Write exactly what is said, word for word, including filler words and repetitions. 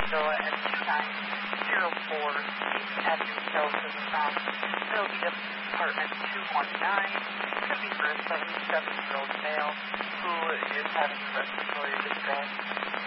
Villa at two nine zero four East Avenue, Kelton, from That'll be apartment two one nine. It's going to be for a seventy-seven-year-old male who is having respiratory distress.